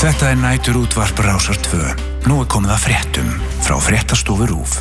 Þetta nætur útvarp Rásar 2. Nú komið að fréttum frá fréttastofu RÚV.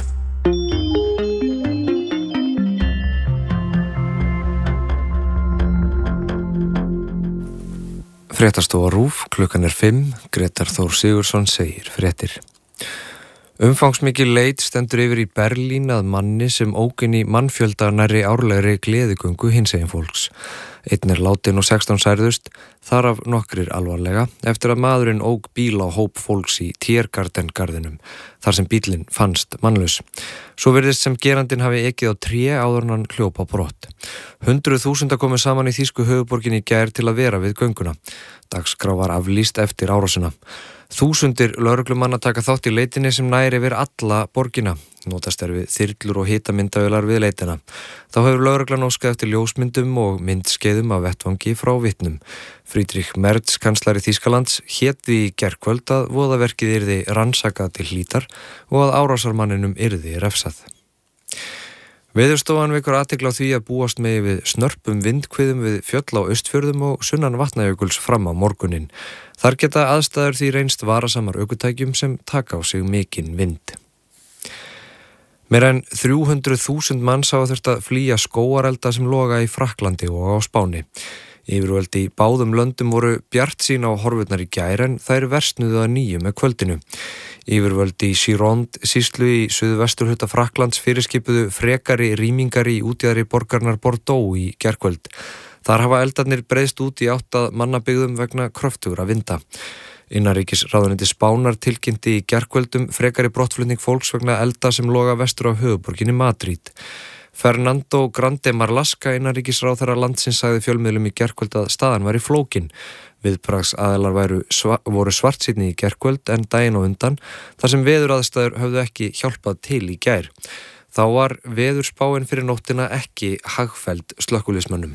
Fréttastofa RÚV, klukkan 5, Grétar Þór Sigurðsson segir fréttir. Umfangsmikil leit stendur yfir í Berlín að manni sem ók inn í mannfjölda nærri árlegri gleðigöngu hinsegin fólks. Einn látin og 16 særðust, þar af nokkrir alvarlega, eftir að maðurinn ók bíl á hóp fólks í Tiergarten-garðinum, þar sem bílinn fannst mannlaus. Svo virðist sem gerandinn hafi ekið á tré áður en hann hljóp á brott. 100.000 komu saman í þýsku höfuðborginni í gær til að vera við gönguna. Dagskrá var aflýst eftir árásina. Þúsundir lögreglumanna taka þátt í leitinni sem nær yfir alla borgina. Notast við þyrlur og hitamyndavélar við leitina. Þá hefur lögreglan óskað eftir ljósmyndum og myndskeiðum af vettvangi frá vitnum. Friedrich Merz, kanslari Þýskalands, hét því í gærkvöld að voðaverkið yrði rannsakað til hlítar og að árásarmanninum yrði refsað. Veðurstofan vekur athygli á því að búast megi við snörpum vindhviðum við fjöll á Austfjörðum og sunnan Vatnajökuls fram á morguninn. Þar geta aðstæður því reynst varasamar ökutækjum sem taka á sig mikinn vind. Meira en 300.000 manns hafa þurft að flýja skógarelda sem loga í Frakklandi og á Spáni. Yfirvöld í báðum löndum voru bjartsýn á horfurnar í gær en þær versnuðu að nýju með kvöldinu. Yfirvöld í Gironde sýslu í suðvesturhluta Frakklands fyrirskipuðu frekari rýmingar í útjaðri borgarnar Bordeaux í gærkvöld. Þar hafa eldarnir breiðst út í átt að mannabyggðum vegna kröftugra vinda. Innanríkisráðuneyti Spánar tilkynnti í gærkvöldum frekari brottflutning fólks vegna elda sem loga vestur á höfuðborginni Madrid. Fernando Grande Marlaska, innanríkisráðherra landsins, sagði fjölmiðlum í gærkvöld að staðan væri flókin. Viðbragðsaðilar voru svartsýnni í gærkvöld en daginn á undan, þar sem veðuraðstæður höfðu ekki hjálpað til í gær. Þá var veðurspáin fyrir nóttina ekki hagfelld slökkviliðsmönnum.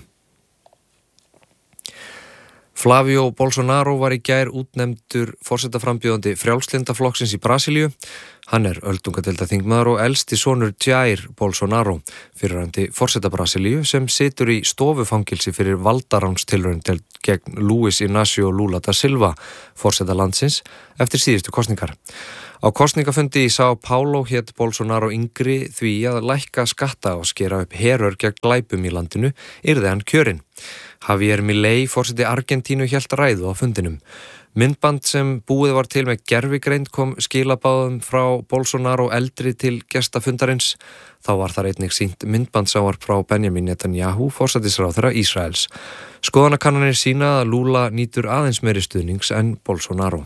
Flávio Bolsonaro var í gær útnefndur forsetaframbjóðandi Frjálslyndaflokksins í Brasilíu. Hann öldungadeildarþingmaður og elsti sonur Jair Bolsonaro, fyrrverandi forseta Brasilíu, sem situr í stofufangilsi fyrir valdaránstilraun gegn Luis Inácio Lula da Silva, forseta landsins, eftir síðustu kosningar. Á kosningafundi í São Paulo hét Bolsonaro yngri því að lækka skatta og skera upp herör gegn glæpum í landinu, yrði hann kjörinn. Javier Milei, forseti Argentínu, hélt ræðu á fundinum. Myndband sem búið var til með gervigreind kom skilabáðum frá Bolsonaro eldri til gestafundarins. Þá var þar einnig sýnt myndbandsávarp frá Benjamin Netanyahu, forsætisráðherra Ísraels. Skoðanakannanir sýna að Lula nýtur aðeins meiri stuðnings en Bolsonaro.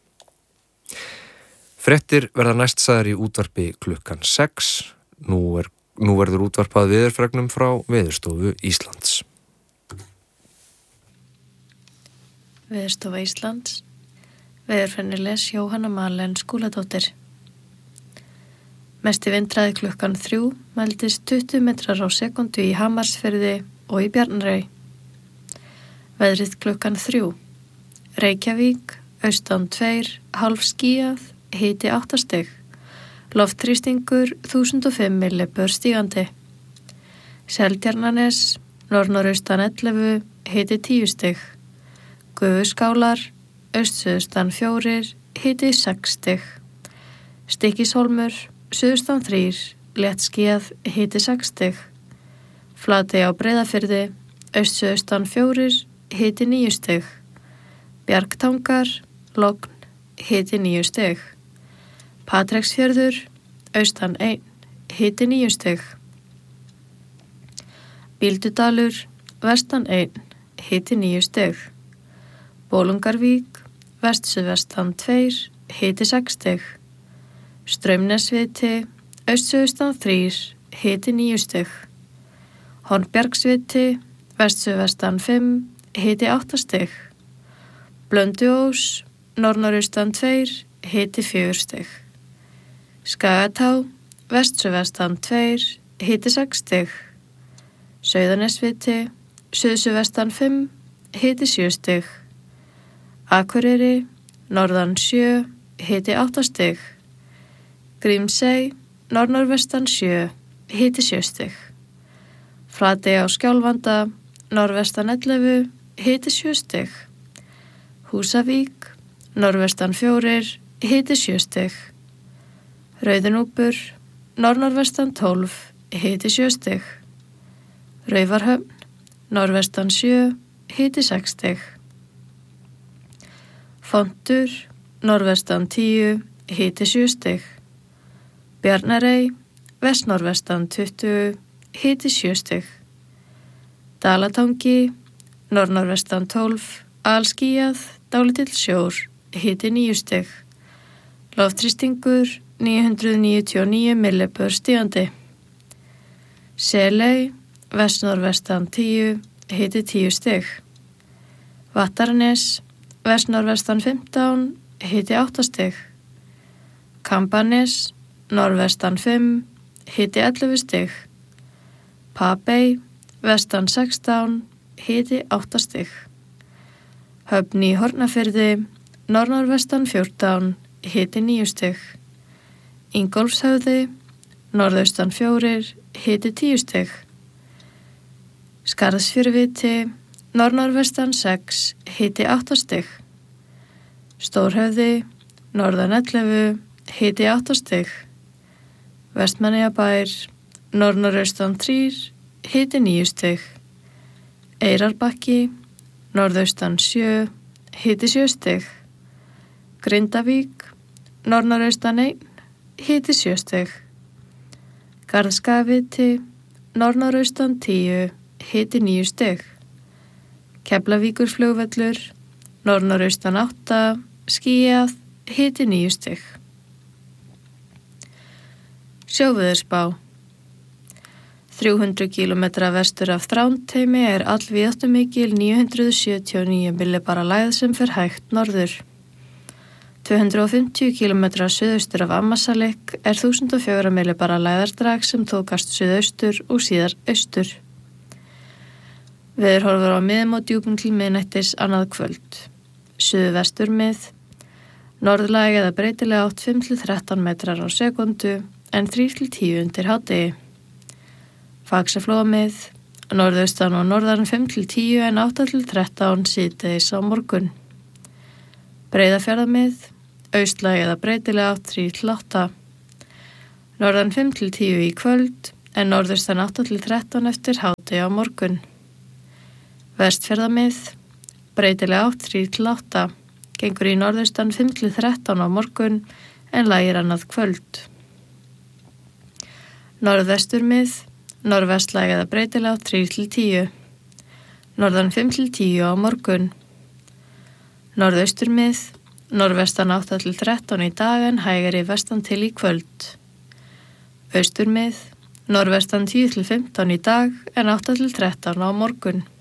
Fréttir verða næst sagðar í útvarpi klukkan 6. Nú verður útvarpað veðurfregnum frá Veðurstofu Íslands. Veðurstofa Íslands. Veðurfræðileg Jóhanna Malen Skúladóttir. Mesti vindhraði klukkan 3 mældist 20 metrar á sekundu í Hamarsfirði og í Bjarnarey. Veðrið klukkan 3. Reykjavík, austan 2, hálf skýjað, hiti 8 stig. Loftþrýstingur 1005 millibör stígandi. Seltjarnarnes, norðnorðaustan 11, hiti 10 stig. Gufuskálar, austsuðustan 4, hiti 6 stig. Stykkishólmur, suðustan 3, léttskýjað, hiti 6 stig. Flatey á Breiðafirði, austsuðustan 4, hiti 9 stig. Bjargtangar, logn, hiti 9 stig. Patreksfjörður, austan 1, hiti 9 stig. Bíldudalur, vestan 1, hiti 9 stig. Bolungarvík, vestsuðvestan 2, hiti 6 stig. Straumnesviti, austsuðustan 3, hiti 9 stig. Hornbjargsviti, vestsuðvestan 5, hiti 8 stig. Blönduós, norðnorðaustan 2, hiti 4 stig. Skagatá, vestsuðvestan 2, hiti 6 stig. Sauðanesviti, suðsuðvestan 5, hiti 7 stig. Akureyri, norðan 7, hiti 8 stig. Grímsey, norðnorðvestan 7, hiti 7 stig. Flatey á Skjálfanda, norðvestan 11, hiti 7 stig. Húsavík, norðvestan 4, hiti 7 stig. Rauðinúpur, norðnorðvestan 12, hiti 7 stig. Raufarhöfn, norðvestan 7, hiti 6 stig. Fontur, norðvestan 10, hiti 7 stig. Bjarnarey, vestnorðvestan 20, hiti 7 stig. Dalatangi, norðnorðvestan 12, alskýjað, dálítill sjór, hiti 9 stig. Loftþrýstingur 999 millibör stígandi. Seley, vestnorðvestan 10, hiti 10 stig. Vattarnes, vestnorðvestan 15, hiti 8 stig. Kambanes, norðvestan 5, hiti 11 stig. Papey, vestan 16, hiti 8 stig. Höfn í Hornafirði, norðnorðvestan 14, hiti 9 stig. Ingólfshöfði, norðaustan 4, hiti 10 stig. Skarðsfjöruviti, norðnorðvestan 6, hiti 8 stig. Stórhöfði, norðan 11, hiti 8 stig. Vestmannaeyjabær, norðnorðaustan 3, hiti 9 stig. Eyrarbakki, norðaustan 7, hiti 7 stig. Grindavík, norðnorðaustan 1, hiti 7 stig. Garðskagaviti, norðnorðaustan 10, hiti 9 stig. Keflavíkurflugvöllur, norðnorðaustan 8, skýjað, hiti 9 stig. Sjóveðurspá. 300 km vestur af Þrándheimi er allvíðáttumikil 979 millibara lægð sem fer hægt norður. 250 km suðaustur af Ammassalik er 1004 millibara lægðardrag sem tókast suðaustur og síðar austur. Veðurhorfur á miðum og djúpum til miðnættis annað kvöld. Suðvestur mið, norðlæg eða breytilega átt 5-13 metrar á sekundu en 3-10 undir hádegi. Faxaflóamið, norðaustan og norðan 5-10 en 8-13 síðdegis á morgun. Breiðafjarðamið, austlæg eða breytilega átt 3-8. Norðan 5-10 í kvöld en norðaustan 8-13 eftir hádegi á morgun. Vestfjarðamið, breytilega átt 3-8. Gengur í norðaustan 5-13 á morgun en lægir annað kvöld. Norðvesturmið, norðvestlæg eða breytilega átt 3-10. Norðan 5-10 á morgun. Norðausturmið, norðvestan 8-13 í dag en hægari vestan til í kvöld. Austurmið, norðvestan 10-15 í dag en 8-13 á morgun.